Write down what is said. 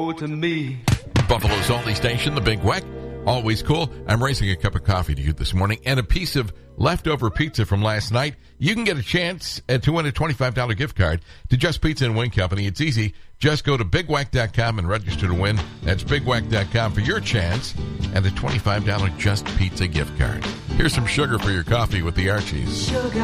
to me. Buffalo's only station, the Big Weck. Always cool. I'm raising a cup of coffee to you this morning and a piece of leftover pizza from last night. You can get a chance to win a $25 gift card to Just Pizza and Wing Company. It's easy. Just go to BigWack.com and register to win. That's BigWack.com for your chance and a $25 Just Pizza gift card. Here's some sugar for your coffee with the Archies. Sugar.